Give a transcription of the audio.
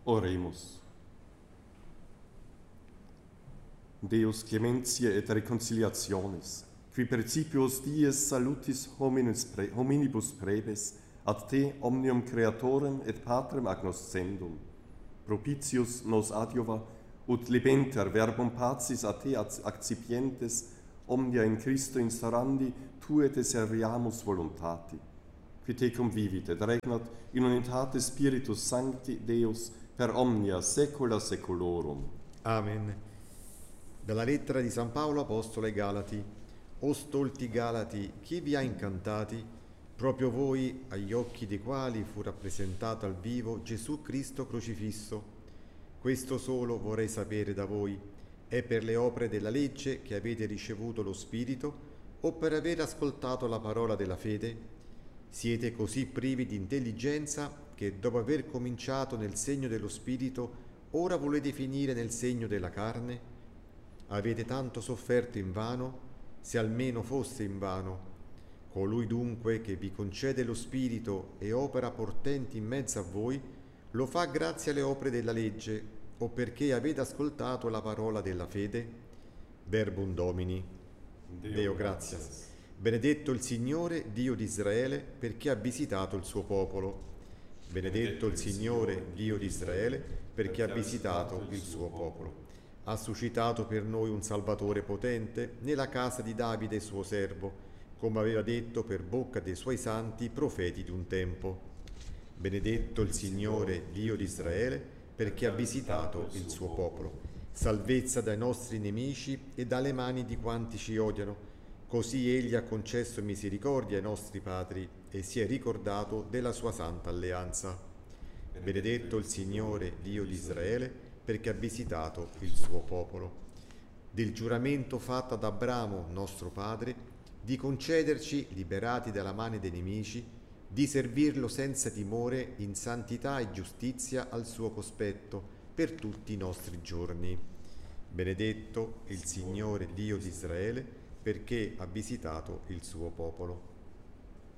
Oremus. Deus clementiae et reconciliationis, qui principios dies salutis hominibus prebes, ad te omnium creatorem et patrem agnoscendum, propitius nos adiuva, ut libenter verbum pacis a te accipientes, omnia in Christo instaurandi, tu et te serviamus voluntati, qui te convivit et regnat in unitate Spiritus Sancti Deus per omnia saecula saeculorum. Amen. Dalla lettera di San Paolo Apostolo ai Galati. O stolti Galati, chi vi ha incantati? Proprio voi, agli occhi dei quali fu rappresentato al vivo Gesù Cristo crocifisso. Questo solo vorrei sapere da voi: è per le opere della legge che avete ricevuto lo Spirito o per aver ascoltato la parola della fede? Siete così privi di intelligenza che dopo aver cominciato nel segno dello Spirito ora volete finire nel segno della carne? Avete tanto sofferto invano, se almeno fosse invano. Colui dunque che vi concede lo Spirito e opera portenti in mezzo a voi, lo fa grazie alle opere della legge o perché avete ascoltato la parola della fede? Verbum Domini. Deo gratias. Benedetto il Signore, Dio di Israele, perché ha visitato il suo popolo. Benedetto il Signore, Dio di Israele, perché ha visitato il suo popolo. Ha suscitato per noi un Salvatore potente nella casa di Davide suo servo, come aveva detto per bocca dei suoi santi profeti di un tempo. Benedetto il Signore, Dio di Israele, perché ha visitato il suo popolo. Salvezza dai nostri nemici e dalle mani di quanti ci odiano. Così egli ha concesso misericordia ai nostri padri e si è ricordato della sua santa alleanza. Benedetto il Signore, Dio di Israele, perché ha visitato il suo popolo. Del giuramento fatto ad Abramo, nostro padre, di concederci, liberati dalla mano dei nemici, di servirlo senza timore in santità e giustizia al suo cospetto per tutti i nostri giorni. Benedetto il Signore Dio di Israele, perché ha visitato il suo popolo.